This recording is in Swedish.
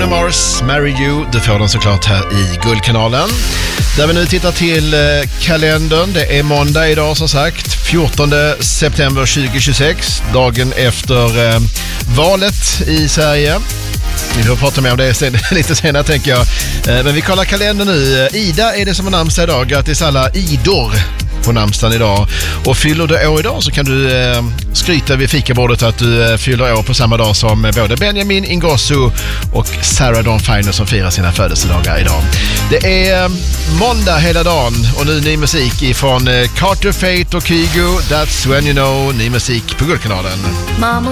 Mars, Marry You. Du får den såklart här i Guldkanalen. Där vi nu tittar till kalendern. Det är måndag idag som sagt. 14 september 2026. Dagen efter valet i Sverige. Vi får prata mer om det lite senare tänker jag. Men vi kollar kalendern nu. Ida är det som har namnsdag idag. Grattis alla Idor på namnsdagen idag. Och fyller du år idag så kan du skryta vid fikabordet att du fyller år på samma dag som både Benjamin Ingrosso och Sarah Dawn Finer som firar sina födelsedagar idag. Det är måndag hela dagen och nu ny musik ifrån Carter Fate och Kygo. That's when you know. Ny musik på Guldkanalen.